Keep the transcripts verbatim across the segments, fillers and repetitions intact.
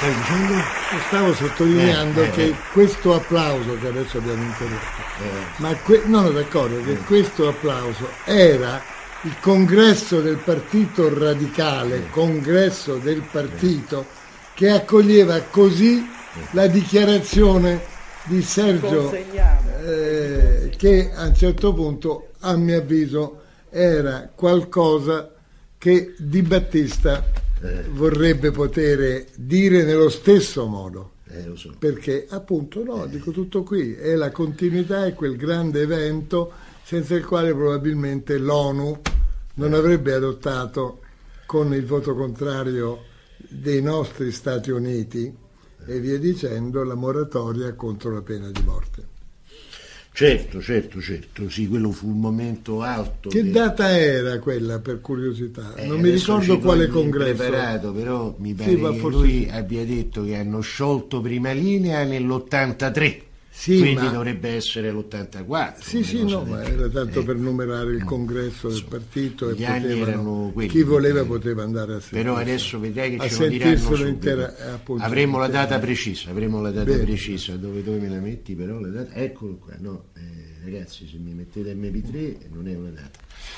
stai dicendo? Stavo sottolineando Eh, eh, che eh. questo applauso che adesso abbiamo interrotto, Eh. ma que- no, d'accordo, che questo applauso era il congresso del Partito Radicale, congresso del partito, che accoglieva così la dichiarazione di Sergio, eh, che a un certo punto, a mio avviso, era qualcosa che Di Battista vorrebbe poter dire nello stesso modo. Eh, lo so. Perché appunto no, dico tutto qui, è la continuità, è quel grande evento senza il quale probabilmente l'ONU non avrebbe adottato, con il voto contrario dei nostri Stati Uniti e via dicendo, la moratoria contro la pena di morte. Certo, certo, certo, sì, quello fu un momento alto. Che che- data era quella, per curiosità? Eh, Non mi adesso ricordo ci quale togli congresso. Preparato, però mi pare Sì, ma che forse lui sì. abbia detto che hanno sciolto Prima Linea nell'ottantatré, Sì, quindi ma- dovrebbe essere l'ottantaquattro. Sì, una sì, cosa no, del ma genere. era tanto Eh, per numerare il congresso del partito e gli anni potevano, erano quelli, chi voleva mi pare. poteva andare a sentire. Però adesso vedrai che a ce lo diranno sentirselo subito. intera- eh, appunto, Avremo la intera- data precisa, avremo la data Bene. precisa. Dove, dove me la metti però la data? Eccolo qua, no, eh, ragazzi, se mi mettete M P tre non è una data.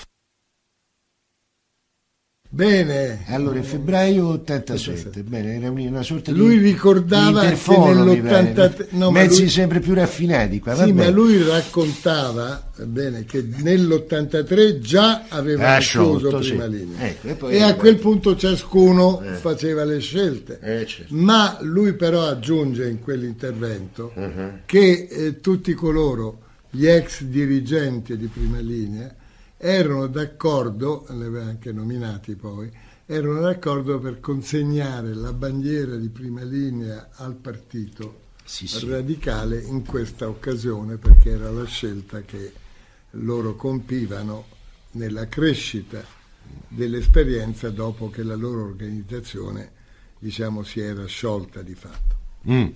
Bene, Allora, è febbraio ottantasette, bene, era un- una sorta Lui di ricordava di che interfono, mi pare. nell'ottantatré no, ma mezzi lui- sempre più raffinati qua, sì, vabbè. ma lui raccontava bene, che nell'ottantatré già aveva Ah, chiuso sciolto, Prima sì. Linea Ecco, e poi- e a quel punto ciascuno Eh. faceva le scelte. Eh, certo. Ma lui però aggiunge in quell'intervento Uh-huh. che eh, tutti coloro, gli ex dirigenti di Prima Linea, erano d'accordo, li aveva anche nominati poi, erano d'accordo per consegnare la bandiera di Prima Linea al partito Sì, sì. radicale in questa occasione, perché era la scelta che loro compivano nella crescita dell'esperienza dopo che la loro organizzazione, diciamo, si era sciolta di fatto. Mm.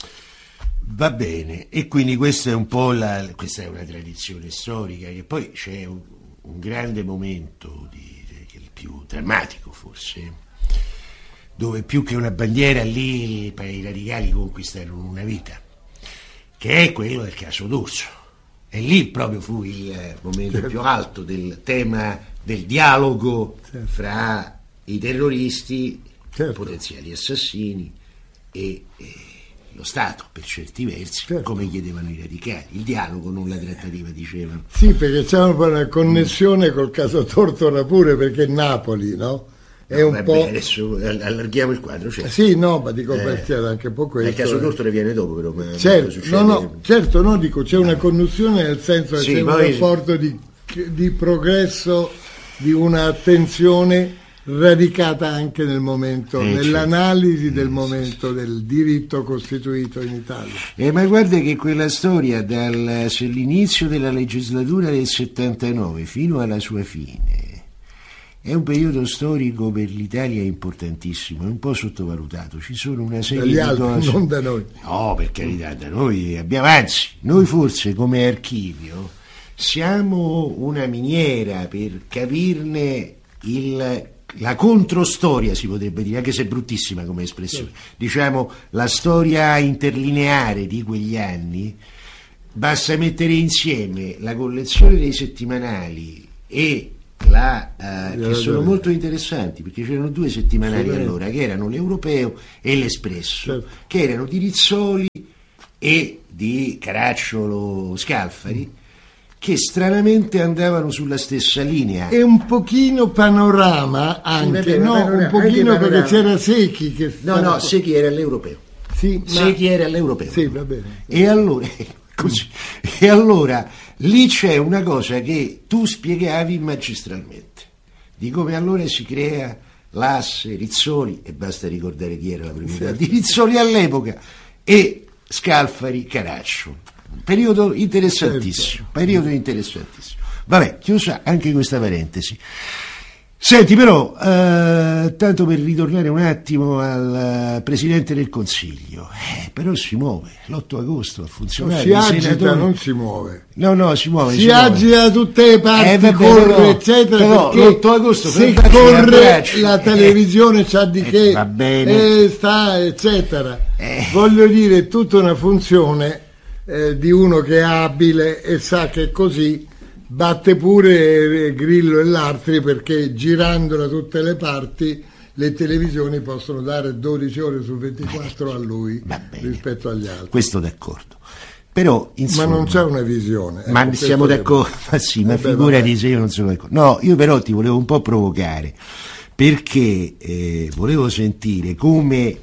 Va bene, e quindi questa è un po' la, questa è una tradizione storica, che poi c'è un, un grande momento di, che è il più drammatico forse, dove più che una bandiera lì i radicali conquistarono una vita, che è quello del caso D'Urso. E lì proprio fu il momento più alto del tema del dialogo Certo. fra i terroristi, Certo. i potenziali assassini e, e lo Stato, per certi versi, Certo. come chiedevano i radicali. Il dialogo, non la trattativa, dicevano. Sì, perché c'è una, una connessione col caso Tortora pure, perché Napoli, no? È No, un vabbè, po'... adesso allarghiamo il quadro, certo. Sì, no, ma dico Eh, perché era anche un po' questo. Il caso eh. Tortora viene dopo, però. ma Certo, succede- no, no, certo, no, dico, c'è una connessione nel senso che Sì, c'è un poi- rapporto di, di progresso, di una attenzione radicata anche nel momento, Eh, nell'analisi del momento del diritto costituito in Italia. Eh, ma guarda che quella storia dall'inizio della legislatura del settantanove fino alla sua fine è un periodo storico per l'Italia importantissimo, è un po' sottovalutato. Ci sono una serie Dagli di altri, cose. non da noi. No, per carità, da noi abbiamo, anzi, noi forse come archivio siamo una miniera per capirne il, la controstoria, si potrebbe dire, anche se è bruttissima come espressione. Diciamo, la storia interlineare di quegli anni. Basta mettere insieme la collezione dei settimanali e la, eh, che sono molto interessanti, perché c'erano due settimanali Sì, allora, che erano l'Europeo e l'Espresso, certo. che erano di Rizzoli e di Caracciolo Scalfari, che stranamente andavano sulla stessa linea. E un pochino Panorama anche, vabbè, no? Panorama, Un pochino anche perché Panorama. c'era Secchi che No, stava- no, Secchi era all'Europeo. sì, ma- Secchi era all'Europeo. Sì, va bene. E allora, così, e allora lì c'è una cosa che tu spiegavi magistralmente, di come allora si crea l'asse Rizzoli, e basta ricordare chi era la proprietà di Rizzoli all'epoca, e Scalfari Caracciolo. Un periodo interessantissimo, periodo interessantissimo. Vabbè, chiusa anche questa parentesi. Senti però, eh, tanto per ritornare un attimo al uh, Presidente del Consiglio, eh, però si muove, l'otto agosto a funzionare. Non si agita, senatori... non si muove. No, no, si muove. Si, si agita da tutte le parti, eh, vabbè, corre, però, eccetera, però, perché l'otto agosto se per corre la televisione eh, c'ha di eh, che, va bene. eh, sta, eccetera. Eh. Voglio dire, è tutta una funzione eh, di uno che è abile e sa che così batte pure Grillo e l'altri, perché girando da tutte le parti le televisioni possono dare dodici ore su ventiquattro a lui rispetto agli altri. Questo d'accordo. Però, insomma, ma non c'è una visione. Ma ecco, siamo d'accordo, ma sì, ma figurati se io non sono d'accordo. No, io però ti volevo un po' provocare, perché eh, volevo sentire come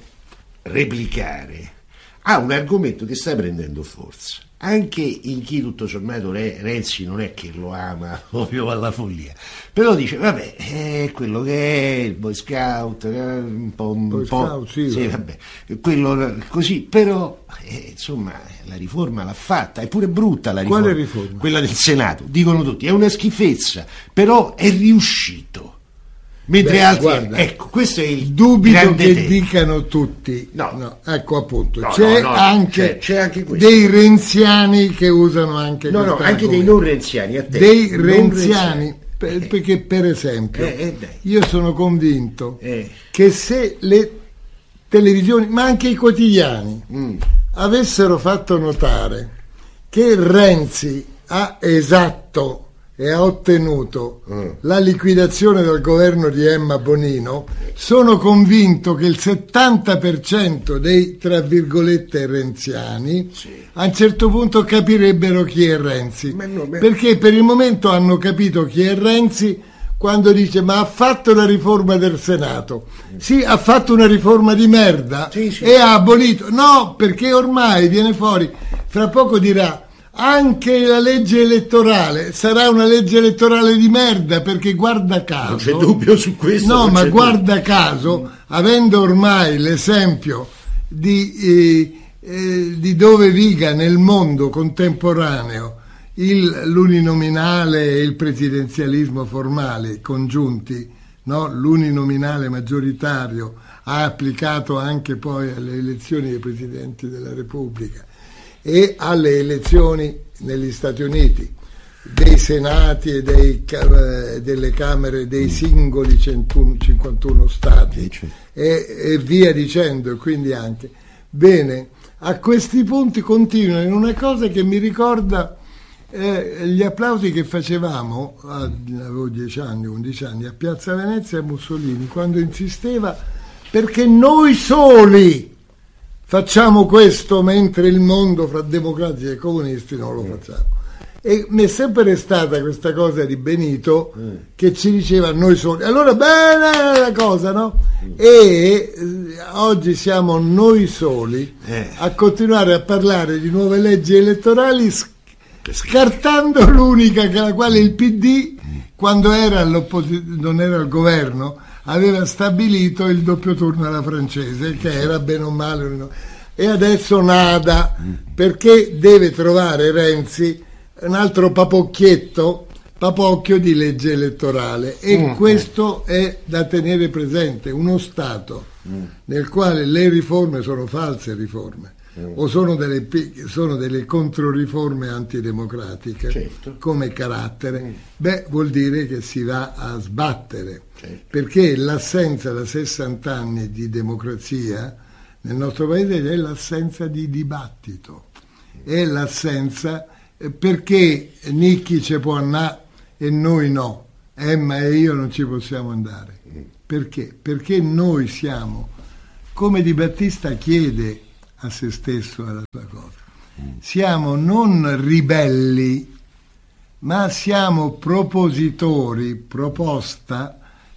replicare a un argomento che sta prendendo forza. Anche in chi tutto sommato Renzi non è che lo ama proprio alla follia, però dice vabbè, è quello che è il Boy Scout, un po', un Boy po' Scout, sì, sì, vabbè, quello così, però eh, insomma la riforma l'ha fatta, è pure brutta la riforma, quale riforma? Quella del Senato, dicono tutti, è una schifezza, però è riuscito. Mentre Beh, altri, guarda, ecco, questo è il dubito grande che tema. Dicano tutti. No. No, ecco appunto, No, c'è, no, no, anche c'è, c'è anche questo. dei renziani che usano anche No, no, questo anche dei argomento. non renziani, a te. Dei Non renziani, per- Eh. perché per esempio Eh, eh, dai. io sono convinto Eh. che se le televisioni, ma anche i quotidiani, Mm. avessero fatto notare che Renzi ha esatto e ha ottenuto Mm. la liquidazione del governo di Emma Bonino, sono convinto che il settanta per cento dei, tra virgolette, renziani Sì. a un certo punto capirebbero chi è Renzi. Ma no, ma- Perché per il momento hanno capito chi è Renzi quando dice ma ha fatto la riforma del Senato. Sì, ha fatto una riforma di merda Sì, sì. e ha abolito. No, perché ormai viene fuori, fra poco dirà anche la legge elettorale sarà una legge elettorale di merda, perché guarda caso, Non c'è dubbio su questo. no, non ma c'è guarda dubbio. caso, avendo ormai l'esempio di, eh, eh, di dove viga nel mondo contemporaneo il, l'uninominale e il presidenzialismo formale congiunti, no? L'uninominale maggioritario ha applicato anche poi alle elezioni dei presidenti della Repubblica e alle elezioni negli Stati Uniti dei senati e dei, delle camere dei singoli centuno, cinquantuno stati e, e via dicendo, quindi anche bene, a questi punti continuano in una cosa che mi ricorda eh, gli applausi che facevamo a, avevo dieci anni, undici anni a Piazza Venezia a Mussolini quando insisteva perché noi soli facciamo questo mentre il mondo fra democratici e comunisti non lo facciamo. E mi è sempre stata questa cosa di Benito mm. che ci diceva noi soli. Allora bene la cosa, no? Mm. E eh, oggi siamo noi soli eh. a continuare a parlare di nuove leggi elettorali sc- scartando l'unica che la quale il P D mm. quando era all'opposizione, non era al governo, aveva stabilito il doppio turno alla francese, che era bene o male, e adesso nada, perché deve trovare Renzi un altro papocchietto, papocchio di legge elettorale, e mm. questo è da tenere presente. Uno Stato mm. nel quale le riforme sono false riforme, mm. o sono delle, sono delle controriforme antidemocratiche, certo. come carattere, mm. beh, vuol dire che si va a sbattere, certo. perché l'assenza da sessanta anni di democrazia nel nostro paese è l'assenza di dibattito, è l'assenza, perché Nicchi ci può andare e noi no, Emma e io non ci possiamo andare. Perché? Perché noi siamo, come Di Battista chiede a se stesso alla sua cosa, siamo non ribelli, ma siamo propositori, proposta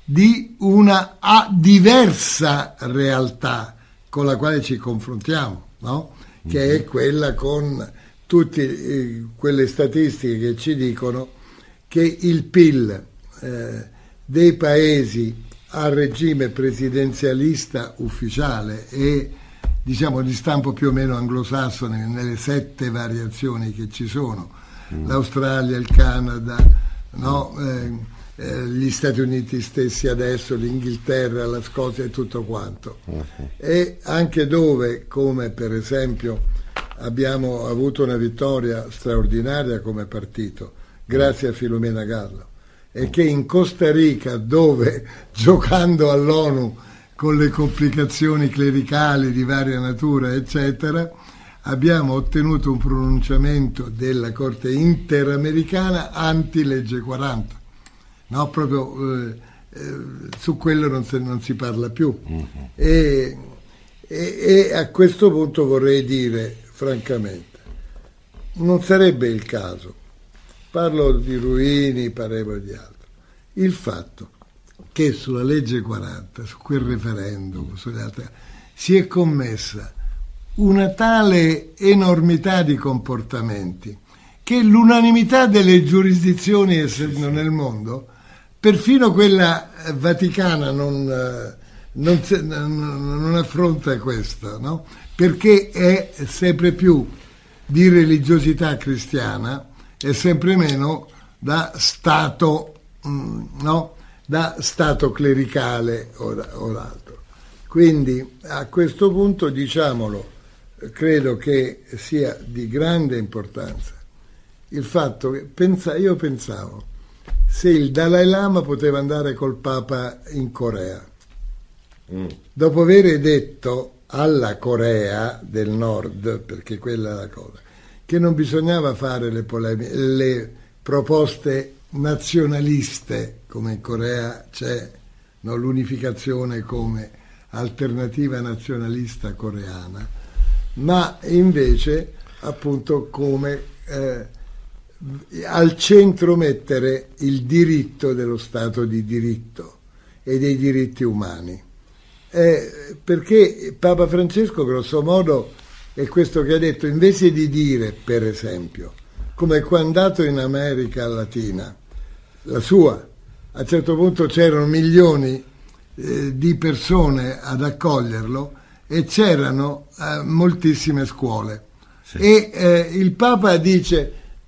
di una a diversa realtà con la quale ci confrontiamo, no? Che mm-hmm. è quella con tutte eh, quelle statistiche che ci dicono che il P I L eh, dei paesi a regime presidenzialista ufficiale e diciamo di stampo più o meno anglosassone nelle sette variazioni che ci sono, mm. l'Australia, il Canada, no? eh, eh, gli Stati Uniti stessi adesso, l'Inghilterra, la Scozia e tutto quanto. Uh-huh. E anche dove, come per esempio abbiamo avuto una vittoria straordinaria come partito, grazie a Filomena Gallo, e che in Costa Rica, dove giocando all'ONU con le complicazioni clericali di varia natura, eccetera, abbiamo ottenuto un pronunciamento della Corte interamericana anti-legge quaranta. No, proprio eh, eh, su quello non, se, non si parla più. Uh-huh. E, e, e a questo punto vorrei dire, francamente, non sarebbe il caso, parlo di Ruini, parlo di altro, il fatto che sulla legge quaranta, su quel referendum, sulle altre, si è commessa una tale enormità di comportamenti che l'unanimità delle giurisdizioni essendo nel mondo, perfino quella vaticana non, non, non affronta questo, no? Perché è sempre più di religiosità cristiana e sempre meno da stato, no? Da stato clericale o, o altro. Quindi a questo punto, diciamolo, credo che sia di grande importanza il fatto che pensa, io pensavo se il Dalai Lama poteva andare col Papa in Corea, mm. dopo aver detto alla Corea del Nord, perché quella è la cosa, che non bisognava fare le, polemi- le proposte nazionaliste, come in Corea c'è, no, l'unificazione come alternativa nazionalista coreana, ma invece appunto come eh, al centro mettere il diritto dello Stato di diritto e dei diritti umani. Eh, perché Papa Francesco, grosso modo, è questo che ha detto, invece di dire, per esempio, come quando è andato in America Latina, la sua, a un certo punto c'erano milioni eh, di persone ad accoglierlo e c'erano eh, moltissime scuole. Sì. E eh, il Papa dice,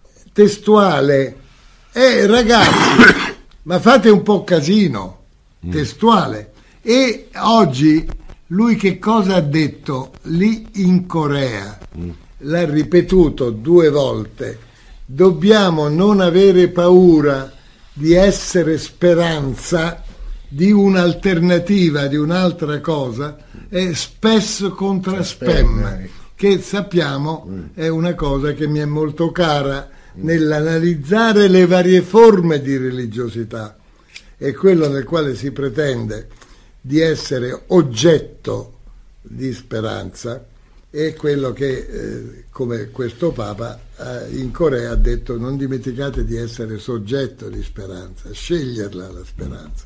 testuale, eh ragazzi, ma fate un po' casino, mm. testuale. E oggi lui che cosa ha detto lì in Corea? Mm. L'ha ripetuto due volte, dobbiamo non avere paura di essere speranza di un'alternativa, di un'altra cosa, è spesso contra spam, che sappiamo mm. è una cosa che mi è molto cara mm. nell'analizzare le varie forme di religiosità, è quello nel quale si pretende di essere oggetto di speranza, è quello che, eh, come questo Papa eh, in Corea ha detto, non dimenticate di essere soggetto di speranza, sceglierla la speranza.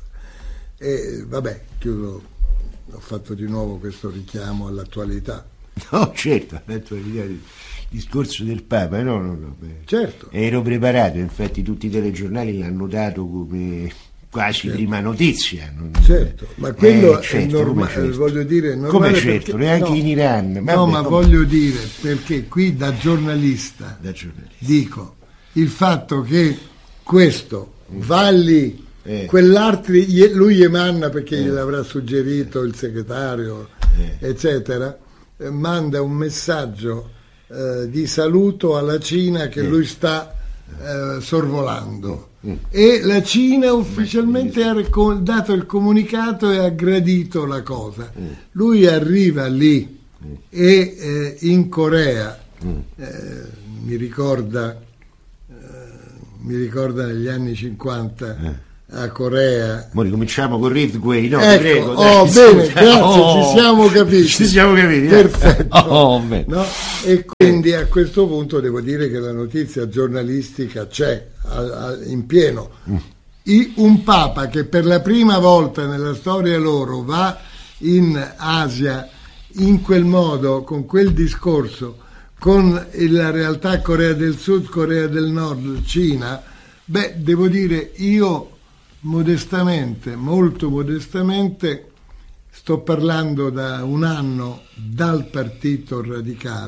E vabbè, chiudo, ho fatto di nuovo questo richiamo all'attualità. No, certo, all'attualità, il discorso del Papa, no, no, no. Beh, certo. Ero preparato, infatti tutti i telegiornali l'hanno dato come quasi certo. prima notizia. Non... Certo, ma quello eh, certo, è normale, certo. voglio dire, è normale. Come certo, perché... neanche no, in Iran. Vabbè, no, ma come... voglio dire, perché qui da giornalista, da giornalista dico, il fatto che questo va lì, eh. quell'altro, lui emanna perché eh. gliel'avrà suggerito il segretario, eh. eccetera, eh, manda un messaggio eh, di saluto alla Cina che eh. lui sta eh, sorvolando. Mm. E la Cina ufficialmente ha dato il comunicato e ha gradito la cosa. Mm. Lui arriva lì mm. e eh, in Corea mm. eh, mi ricorda eh, mi ricorda negli anni cinquanta eh. a Corea. Ora cominciamo con Ridgway, no? Ecco, prego, oh, dai, bene, grazie, oh, ci siamo capiti. Ci siamo capiti. Perfetto. Oh, no? E quindi a questo punto devo dire che la notizia giornalistica c'è al, al, in pieno. Mm. I, un Papa che per la prima volta nella storia loro va in Asia in quel modo, con quel discorso, con la realtà Corea del Sud, Corea del Nord, Cina, beh, devo dire, io modestamente, molto modestamente, sto parlando da un anno dal Partito Radicale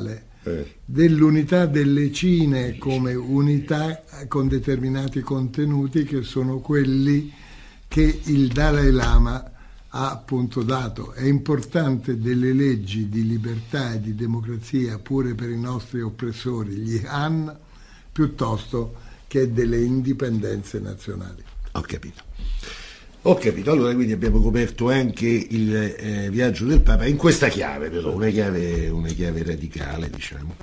eh. dell'unità delle Cine come unità con determinati contenuti che sono quelli che il Dalai Lama ha appunto dato. È importante delle leggi di libertà e di democrazia pure per i nostri oppressori, gli Han, piuttosto che delle indipendenze nazionali. Ho capito. Ho capito, allora quindi abbiamo coperto anche il eh, viaggio del Papa in questa chiave, però, una chiave, una chiave radicale, diciamo.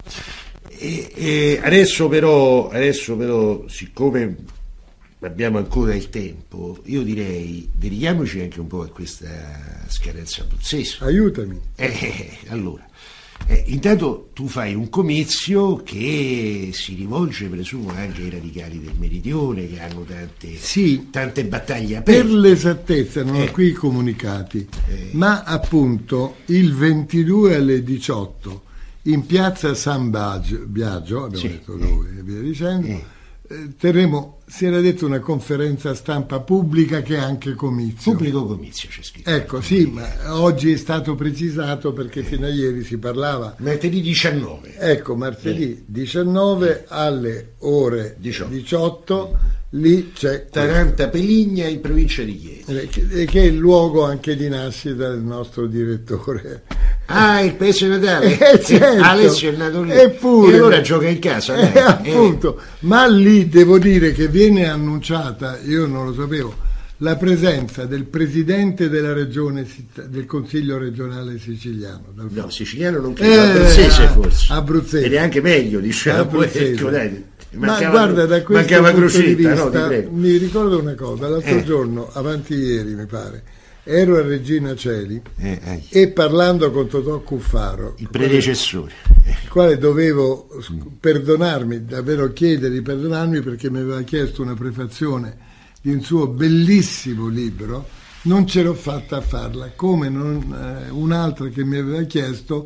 E, e adesso però, adesso però, siccome abbiamo ancora il tempo, io direi dedichiamoci anche un po' a questa scadenza abruzzese. Aiutami. Eh, allora, eh, intanto tu fai un comizio che si rivolge, presumo, anche ai radicali del Meridione, che hanno tante, sì, tante battaglie aperte. Per l'esattezza non eh. ho qui i comunicati, eh. ma appunto il ventidue alle diciotto in piazza San Biagio, abbiamo sì. detto dove e via dicendo, eh. eh, terremo, si era detto, una conferenza stampa pubblica che è anche comizio. Pubblico comizio c'è scritto. Ecco, sì, ma oggi è stato precisato perché fino a ieri si parlava. Martedì diciannove. Ecco, martedì eh. diciannove alle ore diciotto, diciotto lì c'è Taranta Peligna in provincia di Chieti. Eh, che, che è il luogo anche di nascita del nostro direttore. Ah, il paese natale. Eh, certo. Alessio è nato lì. Eppure, e allora gioca in casa. Eh, appunto. Eh. Ma lì devo dire che viene annunciata, io non lo sapevo, la presenza del presidente della regione, del Consiglio regionale siciliano. No, siciliano non credo, eh, abruzzese forse. Abruzzese. Ed è anche meglio, diciamo. Abruzzese. Ecco, dai. Ma guarda, da questo mancava punto Crocetta, di vista, no, ti prego. Mi ricordo una cosa, l'altro eh. giorno, avanti ieri mi pare, ero a Regina Coeli eh, eh. e parlando con Totò Cuffaro, il predecessore, il quale dovevo perdonarmi, davvero chiedere di perdonarmi perché mi aveva chiesto una prefazione di un suo bellissimo libro, non ce l'ho fatta a farla, come non, eh, un'altra che mi aveva chiesto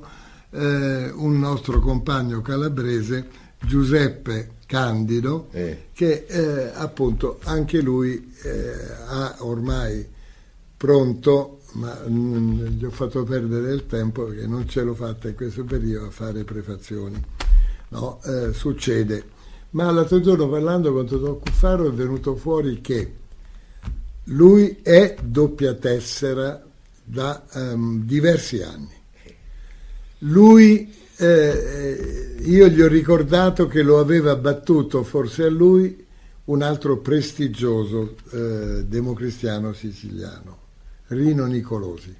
eh, un nostro compagno calabrese, Giuseppe Candido, eh. che eh, appunto anche lui eh, ha ormai pronto, ma mh, gli ho fatto perdere il tempo perché non ce l'ho fatta in questo periodo a fare prefazioni, no, eh, succede. Ma l'altro giorno parlando con Totò Cuffaro è venuto fuori che lui è doppia tessera da um, diversi anni. Lui, eh, io gli ho ricordato che lo aveva battuto forse a lui un altro prestigioso eh, democristiano siciliano, Rino Nicolosi.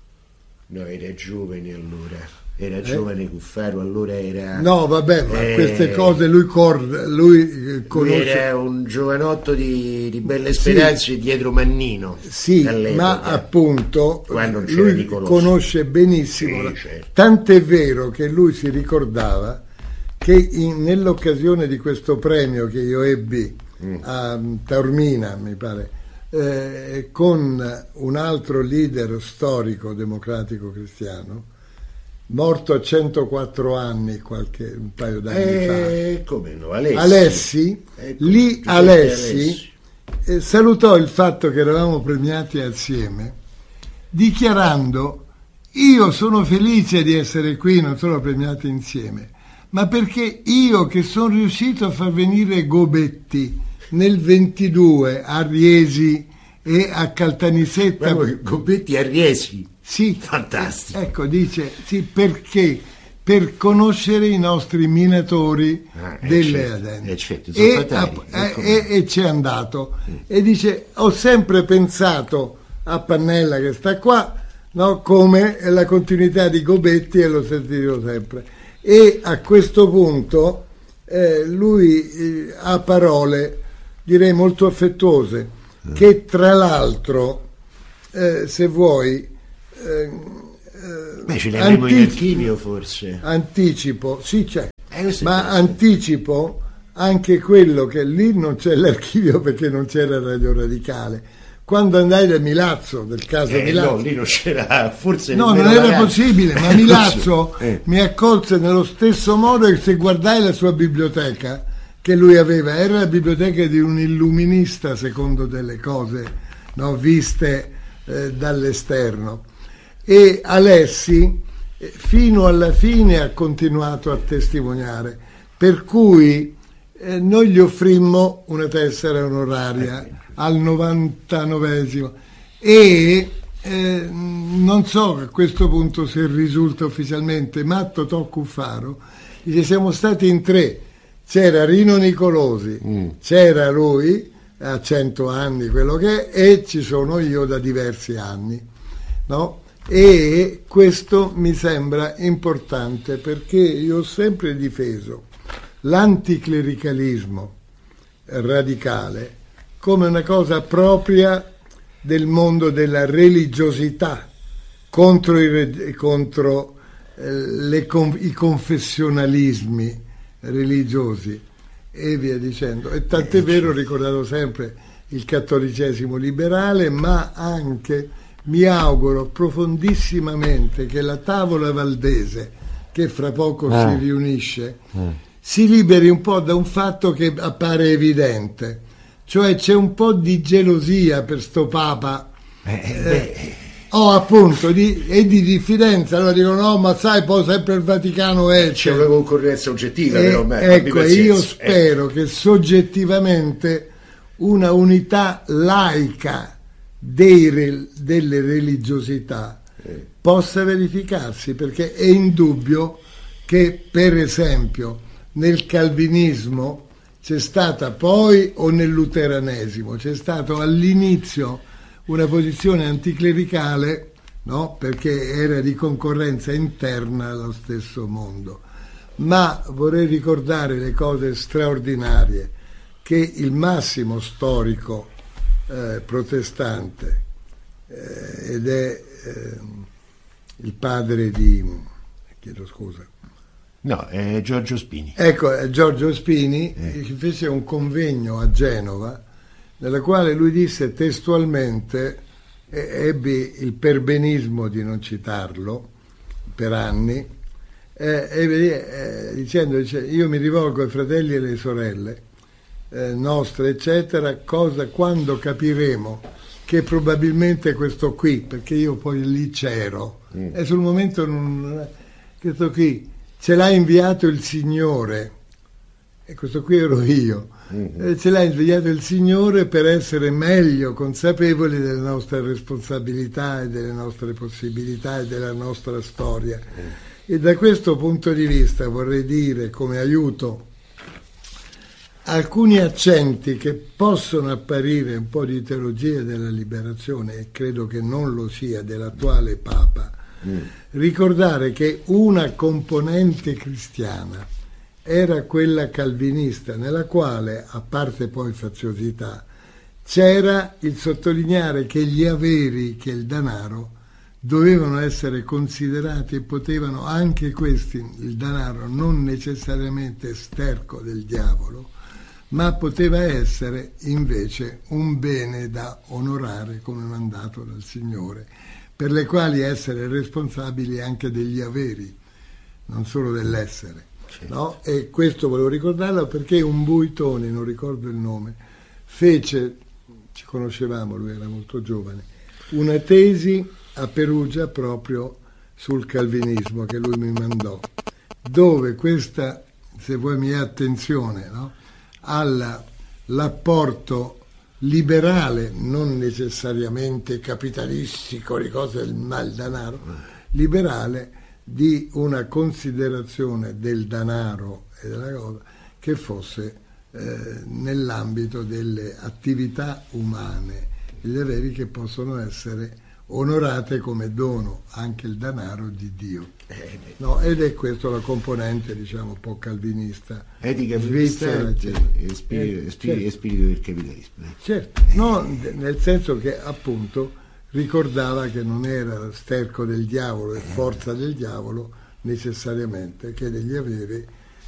No, era giovane allora. Era giovane eh? Cuffaro, allora era... No, vabbè, ma eh, queste cose lui, cor- lui conosce... Lui era un giovanotto di, di belle speranze, sì, dietro Mannino. Sì, ma appunto lui conosce benissimo. Sì, certo. Tant'è vero che lui si ricordava che in, nell'occasione di questo premio che io ebbi mm. a Taormina, mi pare, eh, con un altro leader storico democratico cristiano, morto a centoquattro anni, qualche un paio d'anni eh, fa. Come no, Alessi. Alessi, ecco, lì Alessi, Alessi. Eh, salutò il fatto che eravamo premiati assieme, dichiarando: io sono felice di essere qui, non sono premiati insieme, ma perché io che sono riuscito a far venire Gobetti nel ventidue a Riesi e a Caltanissetta. Gobetti a Riesi? Sì, fantastico. Ecco, dice sì, perché per conoscere i nostri minatori ah, delle certo, aziende. Certo, e, a, e, e c'è andato mm. e dice: ho sempre pensato a Pannella che sta qua, no, come la continuità di Gobetti, e lo sentirò sempre. E a questo punto eh, lui eh, ha parole, direi molto affettuose, mm. che tra l'altro, eh, se vuoi, Eh, Beh, ce l'abbiamo in archivio forse. Anticipo, sì c'è, eh, ma anticipo anche quello che lì non c'è l'archivio perché non c'era Radio Radicale. Quando andai da Milazzo, del caso eh, Milazzo, no, lì non c'era, forse no, non era ragazzi. possibile, ma Milazzo eh. mi accolse nello stesso modo, e se guardai la sua biblioteca che lui aveva, era la biblioteca di un illuminista secondo delle cose, no, viste eh, dall'esterno. E Alessi eh, fino alla fine ha continuato a testimoniare, per cui eh, noi gli offrimmo una tessera onoraria eh. al novantanovesimo e eh, non so a questo punto se risulta ufficialmente, ma Totò Cuffaro, gli siamo stati in tre, c'era Rino Nicolosi, mm. c'era lui a cento anni, quello che è, e ci sono io da diversi anni, no? E questo mi sembra importante perché io ho sempre difeso l'anticlericalismo radicale come una cosa propria del mondo della religiosità contro, i, contro eh, le, i confessionalismi religiosi e via dicendo. E tant'è vero, ho ricordato sempre il cattolicesimo liberale, ma anche mi auguro profondissimamente che la tavola valdese, che fra poco ah. si riunisce, ah. si liberi un po' da un fatto che appare evidente, cioè c'è un po' di gelosia per sto Papa eh, eh, o appunto di, e di diffidenza. Allora dicono no, ma sai, poi sempre il Vaticano è c'è una concorrenza oggettiva, eh, però ma, ecco, io senso. spero eh. che soggettivamente una unità laica dei re, delle religiosità eh. possa verificarsi, perché è indubbio che per esempio nel calvinismo c'è stata poi, o nel luteranesimo, c'è stato all'inizio una posizione anticlericale, no? Perché era di concorrenza interna allo stesso mondo. Ma vorrei ricordare le cose straordinarie che il massimo storico eh, protestante eh, ed è eh, il padre di, chiedo scusa, no, è Giorgio Spini. Ecco, è Giorgio Spini eh. che fece un convegno a Genova nella quale lui disse testualmente, eh, ebbi il perbenismo di non citarlo per anni, eh, eh, dicendo, dice, io mi rivolgo ai fratelli e alle sorelle eh, nostre, eccetera, cosa quando capiremo che probabilmente questo qui, perché io poi lì c'ero, mm. e sul momento non, questo qui ce l'ha inviato il Signore, e questo qui ero io, mm-hmm. ce l'ha inviato il Signore per essere meglio consapevoli delle nostre responsabilità e delle nostre possibilità e della nostra storia. Mm. E da questo punto di vista vorrei dire come aiuto alcuni accenti che possono apparire un po' di teologia della liberazione, e credo che non lo sia, dell'attuale Papa. Mm. Ricordare che una componente cristiana era quella calvinista, nella quale, a parte poi faziosità, c'era il sottolineare che gli averi, che il denaro, dovevano essere considerati e potevano anche questi, il denaro, non necessariamente sterco del diavolo, ma poteva essere invece un bene da onorare come mandato dal Signore, per le quali essere responsabili anche degli averi, non solo dell'essere. Certo. No? E questo volevo ricordarlo perché un Buitoni, non ricordo il nome, fece, ci conoscevamo, lui era molto giovane, una tesi a Perugia proprio sul calvinismo che lui mi mandò, dove questa, se vuoi mia attenzione, no? all'apporto liberale, non necessariamente capitalistico, di cose del mal denaro, liberale, di una considerazione del denaro e della cosa che fosse eh, nell'ambito delle attività umane, gli averi che possono essere onorate come dono, anche il denaro di Dio. No, ed è questa la componente, diciamo, un po' calvinista, etica svizzera, e spirito, eh, spirito, certo. spirito del capitalismo. Certo, no, nel senso che appunto ricordava che non era sterco del diavolo e forza del diavolo necessariamente, che degli averi